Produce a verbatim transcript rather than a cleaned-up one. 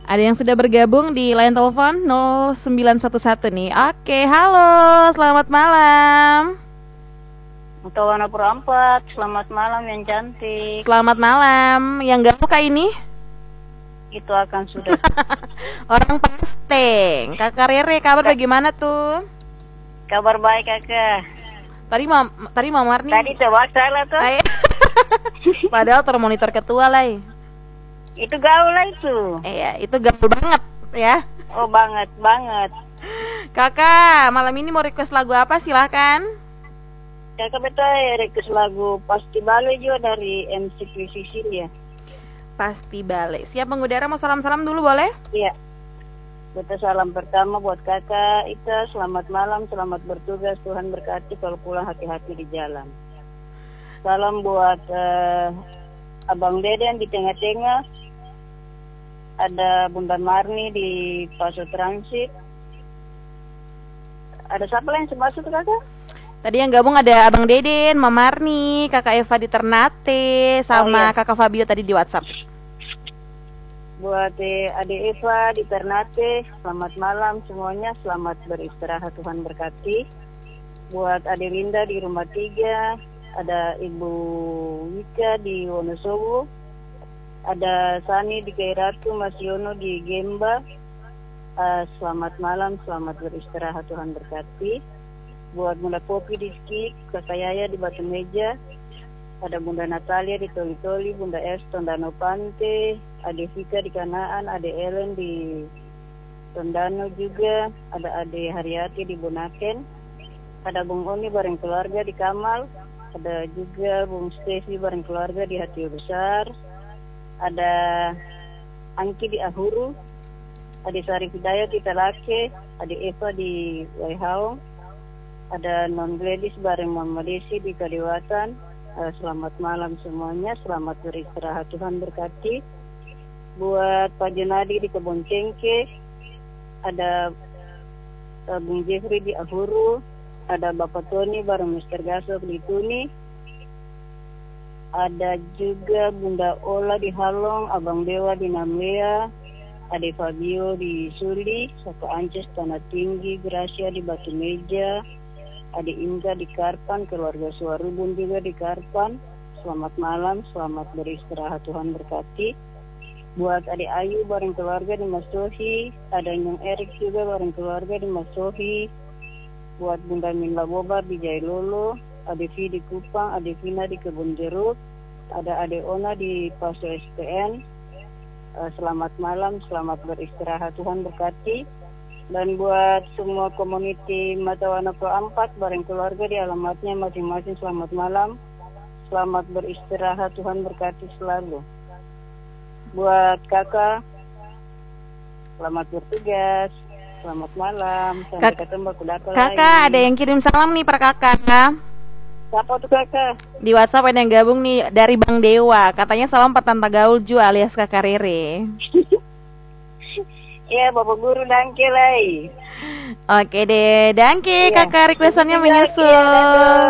Ada yang sudah bergabung di line telepon nol sembilan satu satu nih. Oke, halo, selamat malam. Untuk warna perempat, selamat malam yang cantik. Selamat malam. Yang gak suka ini? Itu akan sudah. Orang Pasteng. Kakak Rere, kabar bagaimana tuh? Kabar baik kakak. Tadi mam, tadi Mamar nih. Tadi tebak salah tuh. Ay. Padahal termonitor ketua lah. Itu gaul lah itu. Iya, itu gaul banget ya. Oh banget, banget. Kakak, malam ini mau request lagu apa? Silahkan. Kakak betul ya, request lagu Pasti Bale juga dari M C Sicilia. Pasti Bale. Siap mengudara, mau salam-salam dulu boleh? Iya. Betul, salam pertama buat kakak Ita, selamat malam, selamat bertugas, Tuhan berkati, kalau pulang hati-hati di jalan. Salam buat uh, Abang Deden di tengah-tengah, ada Bunda Marni di Paso Transit. Ada siapa lain sebasut kakak? Tadi yang gabung ada Abang Deden, Mama Marni, Kakak Eva di Ternate, sama oh, iya. Kakak Fabio tadi di WhatsApp. Buat eh, Ade Eva di Ternate, selamat malam semuanya, selamat beristirahat, Tuhan berkati. Buat Ade Linda di Rumah Tiga, ada Ibu Wika di Wonosobo, ada Sani di Gairatu, Mas Yono di Gemba. Uh, selamat malam, selamat beristirahat, Tuhan berkati. Buat Bunda Popi di Skik, Kakak Yaya di Batu Meja, ada Bunda Natalia di Toli-Toli, Bunda Eston Danau Pante, Ade Vika di Kanaan, Ade Ellen di Tondano juga, ada Ade Haryati di Bunaken, ada Bung Oni bareng keluarga di Kamal, ada juga Bung Stesi bareng keluarga di Hatio Besar, ada Angki di Ahuru, ada Sarif Hidayat di Talake, ada Eva di Waihaong, ada Non Gladys bareng Mama Desi di Kadiwatan. Uh, selamat malam semuanya, selamat beristirahat, Tuhan berkati. Buat Pak Junadi di Kebon Cengke, ada uh, Bung Jeffrey di Ahuru, ada Bapak Tony bareng Mister Gasok di Tuni, ada juga Bunda Ola di Halong, Abang Dewa di Namlea, Ade Fabio di Suli, Saka Ances Tanah Tinggi, Gracia di Batu Meja, Ade Inga di Karpan, keluarga Suarubun juga di Karpan. Selamat malam, selamat beristirahat, Tuhan berkati. Buat Ade Ayu bareng keluarga di Masohi, ada Nyong Erik juga bareng keluarga di Masohi. Buat Bunda Minla Bobar di Jailolo, Ade Vi di Kupang, Ade Vina di Kebun Jeruk, ada Ade Ona di Paso S P N. Selamat malam, selamat beristirahat, Tuhan berkati. Dan buat semua community Mata Warna Pro empat bareng keluarga di alamatnya masing-masing, selamat malam, selamat beristirahat, Tuhan berkati selalu. Buat kakak, selamat bertugas, selamat malam, sampai Kak, ketemu kudakel lagi. Kakak ada yang kirim salam nih per kakak. Siapa tuh kakak? Di WhatsApp ada yang gabung nih dari Bang Dewa, katanya salam petanta gaul Ju alias Kakak Rere. Iya, Bapak Guru Dangke lagi. Oke deh, Dangke, ya, kakak requestannya menyusul.